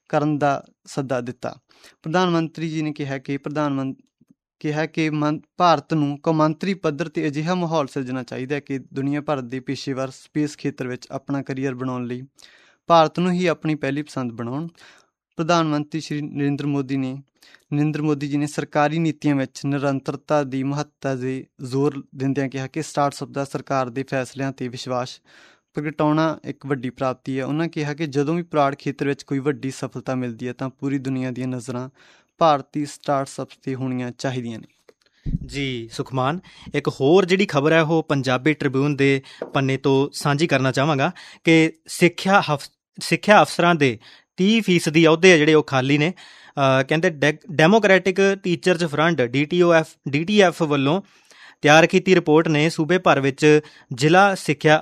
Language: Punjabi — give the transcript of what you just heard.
ਕਰਨ ਦਾ ਸੱਦਾ ਦਿੱਤਾ। ਪ੍ਰਧਾਨ ਮੰਤਰੀ ਜੀ ਨੇ ਕਿਹਾ ਕਿ ਭਾਰਤ ਨੂੰ ਕੌਮਾਂਤਰੀ ਪੱਧਰ 'ਤੇ ਅਜਿਹਾ ਮਾਹੌਲ ਸਿਰਜਣਾ ਚਾਹੀਦਾ ਹੈ ਕਿ ਦੁਨੀਆ ਭਰ ਦੇ ਪੇਸ਼ੇਵਰ ਸਪੇਸ ਖੇਤਰ ਵਿੱਚ ਆਪਣਾ ਕਰੀਅਰ ਬਣਾਉਣ ਲਈ ਭਾਰਤ ਨੂੰ ਹੀ ਆਪਣੀ ਪਹਿਲੀ ਪਸੰਦ ਬਣਾਉਣ। ਪ੍ਰਧਾਨ ਮੰਤਰੀ ਸ਼੍ਰੀ ਨਰਿੰਦਰ ਮੋਦੀ ਜੀ ਨੇ ਸਰਕਾਰੀ ਨੀਤੀਆਂ ਵਿੱਚ ਨਿਰੰਤਰਤਾ ਦੀ ਮਹੱਤਤਾ 'ਤੇ ਜ਼ੋਰ ਦਿੰਦਿਆਂ ਕਿਹਾ ਕਿ ਸਟਾਰਟਅਪ ਦਾ ਸਰਕਾਰ ਦੇ ਫੈਸਲਿਆਂ 'ਤੇ ਵਿਸ਼ਵਾਸ ਪ੍ਰਗਟਾਉਣਾ ਇੱਕ ਵੱਡੀ ਪ੍ਰਾਪਤੀ ਹੈ। ਉਹਨਾਂ ਕਿਹਾ ਕਿ ਜਦੋਂ ਵੀ ਪੁਰਾੜ ਖੇਤਰ ਵਿੱਚ ਕੋਈ ਵੱਡੀ ਸਫਲਤਾ ਮਿਲਦੀ ਹੈ ਤਾਂ ਪੂਰੀ ਦੁਨੀਆ ਦੀਆਂ ਨਜ਼ਰਾਂ ਭਾਰਤੀ ਸਟਾਰਟਅਪਸ 'ਤੇ ਹੋਣੀਆਂ ਚਾਹੀਦੀਆਂ ਨੇ। ਜੀ ਸੁਖਮਾਨ, ਇੱਕ ਹੋਰ ਜਿਹੜੀ ਖਬਰ ਹੈ ਉਹ ਪੰਜਾਬੀ ਟ੍ਰਿਬਿਊਨ ਦੇ ਪੰਨੇ ਤੋਂ ਸਾਂਝੀ ਕਰਨਾ ਚਾਹਾਂਗਾ ਕਿ ਸਿੱਖਿਆ ਅਫਸਰਾਂ ਦੇ 30% ਅਹੁਦੇ ਆ ਜਿਹੜੇ ਉਹ ਖਾਲੀ ਨੇ। ਕਹਿੰਦੇ ਡੈਮੋਕ੍ਰੈਟਿਕ ਟੀਚਰਜ਼ ਫਰੰਟ DTF ਵੱਲੋਂ ਤਿਆਰ ਕੀਤੀ ਰਿਪੋਰਟ ਨੇ ਸੂਬੇ ਭਰ ਵਿੱਚ ਜ਼ਿਲ੍ਹਾ ਸਿੱਖਿਆ